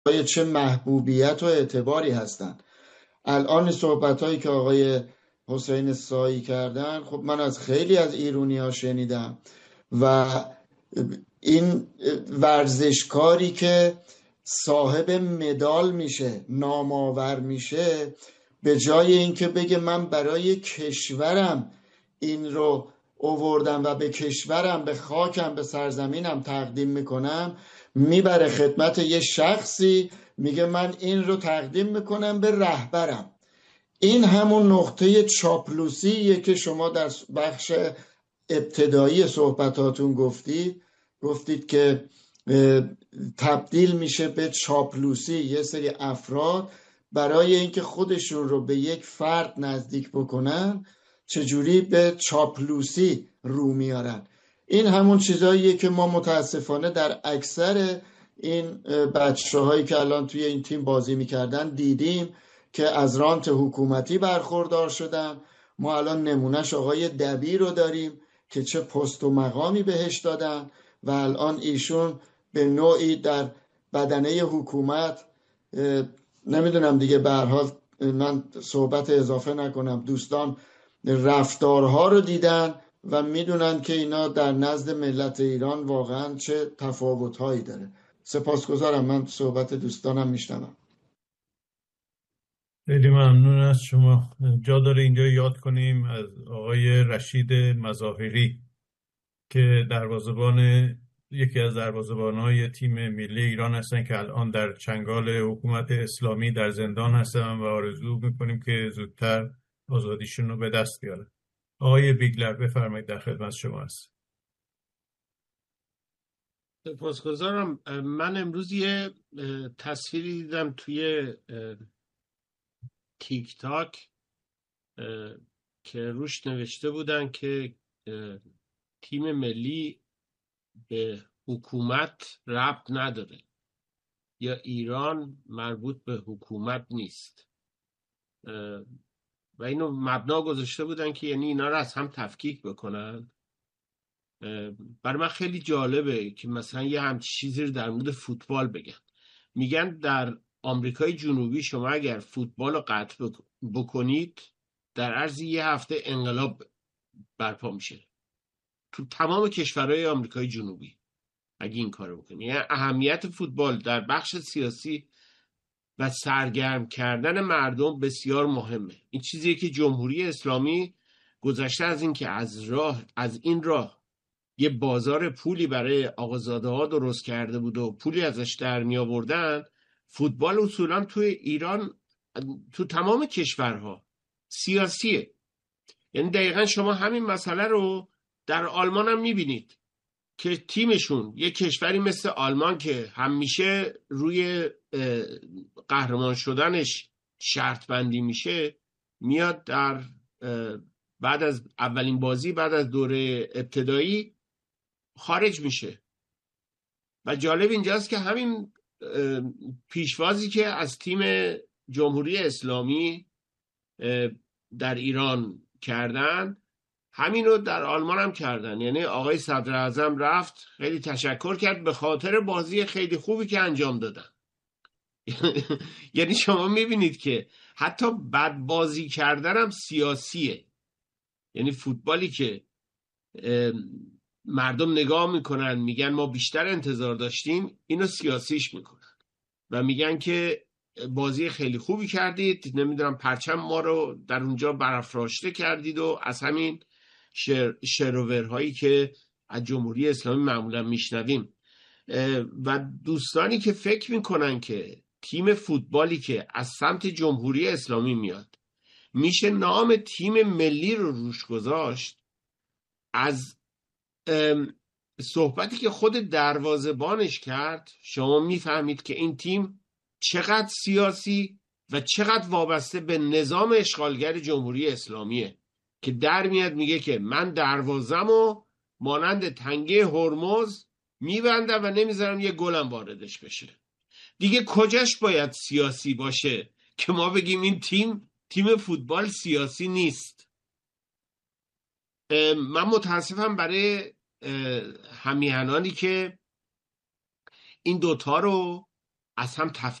چه محبوبیت و اعتباری هستن. الان صحبت هایی که آقای حسین سایی کردن، خب من از خیلی از ایرونی ها شنیدم و این ورزشکاری که صاحب مدال میشه، نامآور میشه، به جای اینکه بگه من برای کشورم این رو اووردم و به کشورم، به خاکم، به سرزمینم تقدیم میکنم، میبره خدمت یه شخصی میگه من این رو تقدیم میکنم به رهبرم. این همون نقطه چاپلوسیه که شما در بخش ابتدایی صحبتاتون گفتید که تبدیل میشه به چاپلوسی یه سری افراد برای اینکه خودشون رو به یک فرد نزدیک بکنن، چجوری به چاپلوسی رو میارن. این همون چیزاییه که ما متاسفانه در اکثر این بچه هایی که الان توی این تیم بازی میکردن دیدیم که از رانت حکومتی برخوردار شدن. ما الان نمونهش آقای دبیر رو داریم که چه پست و مقامی بهش دادن و الان ایشون به نوعی در بدنه حکومت، نمیدونم دیگه، به هر حال من صحبت اضافه نکنم، دوستان رفتارها رو دیدن و میدونن که اینا در نزد ملت ایران واقعا چه تفاوت‌هایی داره. سپاسگزارم، من صحبت دوستانم میشنوم. خیلی ممنون از شما. جا داره اینجا یاد کنیم از آقای رشید مظاهری که یکی از دروازه‌بان‌های تیم ملی ایران هستن که الان در چنگال حکومت اسلامی در زندان هستن و آرزو میکنیم که زودتر آزادیشون رو به دست بیارن. آقای بیگلر بفرمایید، در خدمت شما هست. سپاسگزارم. من امروز یه تصویری دیدم توی تیک تاک که روش نوشته بودن که تیم ملی به حکومت ربط نداره یا ایران مربوط به حکومت نیست و اینو مبنا گذاشته بودن که یعنی اینا رو از هم تفکیک بکنن. برای من خیلی جالبه که مثلا یه همچین چیزی رو در مورد فوتبال بگن. میگن در آمریکای جنوبی شما اگر فوتبال رو قطع بکنید در عرض یه هفته انقلاب برپا میشه تو تمام کشورهای آمریکای جنوبی اگه این کارو بکنید. یعنی اهمیت فوتبال در بخش سیاسی و سرگرم کردن مردم بسیار مهمه. این چیزیه که جمهوری اسلامی گذشته از این که از این راه یه بازار پولی برای آقازاده ها درست کرده بود و پولی ازش در می آوردن، فوتبال اصولا توی ایران تو تمام کشورها سیاسیه. یعنی دقیقا شما همین مسئله رو در آلمان هم می بینید که تیمشون یه کشوری مثل آلمان که همیشه روی قهرمان شدنش شرط بندی میشه، میاد در بعد از اولین بازی بعد از دوره ابتدایی خارج میشه. و جالب اینجاست که همین پیشوازی که از تیم جمهوری اسلامی در ایران کردن همین رو در آلمان هم کردن. یعنی آقای صدر اعظم رفت خیلی تشکر کرد به خاطر بازی خیلی خوبی که انجام دادن. یعنی شما میبینید که حتی بد بازی کردن هم سیاسیه. یعنی فوتبالی که مردم نگاه میکنن میگن ما بیشتر انتظار داشتیم، اینو سیاسیش میکنن و میگن که بازی خیلی خوبی کردید، نمیدونم پرچم ما رو در اونجا برافراشته کردید و از همین شروورهایی که از جمهوری اسلامی معمولا میشنویم. و دوستانی که فکر میکنن که تیم فوتبالی که از سمت جمهوری اسلامی میاد میشه نام تیم ملی رو روش گذاشت، از صحبتی که خود دروازه‌بانش کرد شما میفهمید که این تیم چقدر سیاسی و چقدر وابسته به نظام اشغالگر جمهوری اسلامیه که در میاد میگه که من دروازه‌مو مانند تنگه هرمز میبندم و نمیذارم یه گلم واردش بشه. دیگه کجاش باید سیاسی باشه که ما بگیم این تیم فوتبال سیاسی نیست؟ من متاسفم برای همیهنانی که این دوتا رو از هم